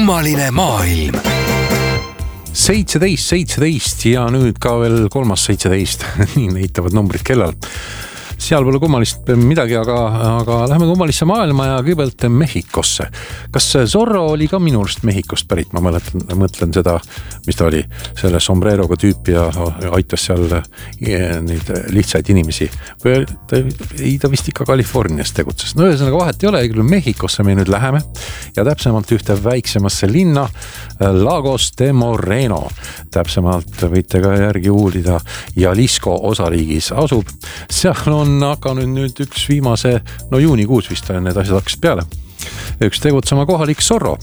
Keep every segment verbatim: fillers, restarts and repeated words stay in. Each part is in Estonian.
Kummaline maailm. seitseteist, seitseteist ja nüüd ka veel kolmas seitseteist. Nii näitavad numbrid kellal. Seal pole kummalist midagi, aga, aga lähme kummalisse maailma ja kõigepealt Mehhikosse. Kas Zorro oli ka minust Mehhikost pärit? Ma mõtlen, mõtlen seda, mis ta oli, selle sombreroga tüüp ja aitas seal neid lihtsaid inimesi. Või ta, ei, ta vist ikka Californias tegutses. No ühesõnaga vahet ei ole, küll Mehhikosse me nüüd läheme ja täpsemalt ühte väiksemasse linna Lagos de Moreno. Täpsemalt võite ka järgi uurida Jalisco osariigis asub. Seal on hakanud nüüd üks viimase, no juunikuus vist need asjad hakkas peale. Üks tegutsema kohalik Zorro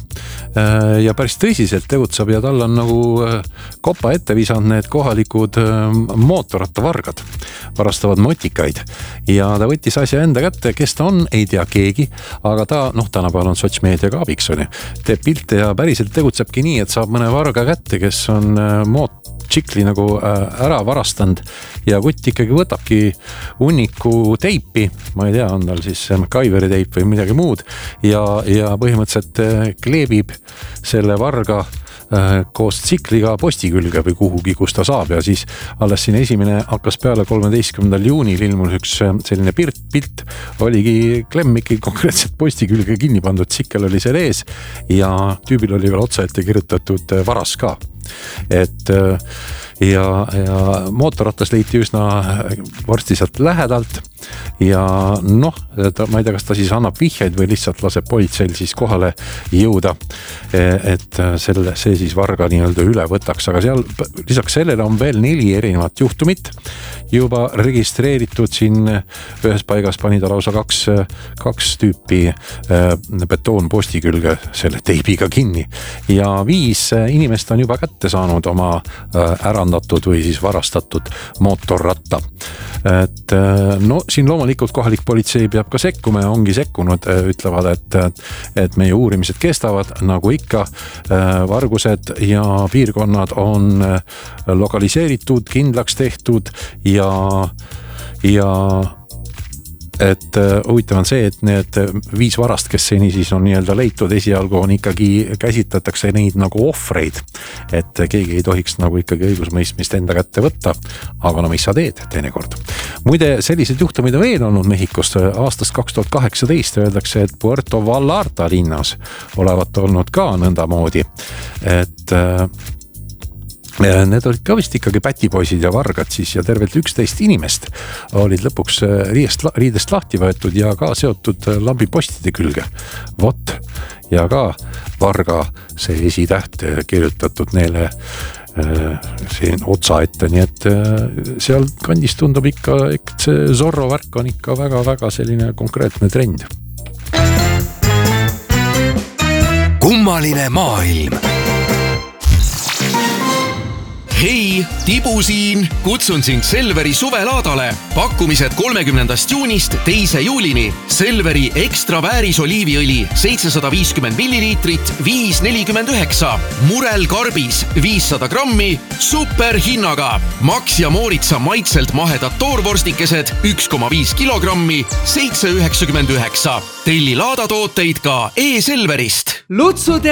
ja päris tõsiselt tegutseb ja tal on nagu kopa ette visanud need kohalikud mootorrattavargad, varastavad motikaid ja ta võttis asja enda kätte, kes ta on, ei tea keegi, aga ta, noh, tänapäeval on sotsmeediaga abiks, on ju, teeb pilte ja päriselt tegutsebki nii, et saab mõne varga kätte, kes on moot tšikli nagu ära varastanud ja kutt ikkagi võtabki hunniku teipi, ma ei tea, on tal siis MacGyveri teip või midagi muud ja, ja põhimõtteliselt kleebib selle varga koos tsikliga posti külge või kuhugi, kus ta saab ja siis alles siin esimene hakkas peale kolmeteistkümnendal juunil ilmus üks selline pilt, pilt oligi klemm ikkagi konkreetselt posti külge kinni pandud, tsikkel oli seal ees ja tüübil oli veel otsa ette kirjutatud varas ka. Et ja, ja mootorrattas leiti üsna varsti sealt lähedalt ja noh, ta, ma ei tea, kas ta siis annab vihjeid või lihtsalt laseb politseil siis kohale jõuda, et selle, see siis varga nii-öelda üle võtaks, aga seal lisaks sellele on veel neli erinevat juhtumit juba registreeritud siin ühes paigas pani ta lausa kaks, kaks tüüpi betoonposti külge selle teibiga kinni ja viis inimest on juba kätte saanud oma ärandatud või siis varastatud mootorratta. Et no siin loomulikult kohalik politsei peab ka sekkuma ja ongi sekkunud, ütlevad, et, et meie uurimised kestavad nagu ikka, vargused ja piirkonnad on lokaliseeritud, kindlaks tehtud ja, ja et huvitav on see, et need viis varast, kes seni siis on nii-öelda leitud esialgu on ikkagi käsitletakse neid nagu ohvreid, et keegi ei tohiks nagu ikkagi õigusmõistmist enda kätte võtta, aga no mis sa teed teinekord. Muide, sellised juhtumid on veel olnud Mehhikost aastast kaks tuhat kaheksateist öeldakse, et Puerto Vallarta linnas olevat olnud ka nõnda moodi, et need olid ka vist ikkagi pätipoisid ja vargad siis ja tervelt üksteist inimest olid lõpuks riidest, riidest lahti võetud ja ka seotud lambipostide külge. Vot, ja ka varga see esitäht kirjutatud neile siin otsa ette, nii et seal kandis tundub ikka, et see Zorro värk on ikka väga-väga selline konkreetne trend. Kummaline maailm. Hei, Tibu siin! Kutsun sind Selveri suvelaadale. Pakkumised kolmekümnendast juunist teise juulini. Selveri ekstra väärisoliiviõli seitsesada viiskümmend milliliitrit, viis nelikümmend üheksa. Murel karbis viissada grammi, super hinnaga. Max ja Mooritsa maitselt mahedad toorvorstikesed üks koma viis kilogrammi, seitse üheksakümmend üheksa. Telli laadatooteid ka e-Selverist. Lutsude